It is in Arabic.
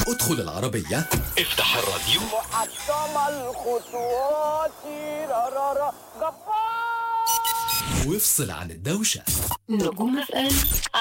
ادخل العربية، افتح الراديو، محطم الخطوات رارارا جبار، وافصل عن الدوشة. نجوم FM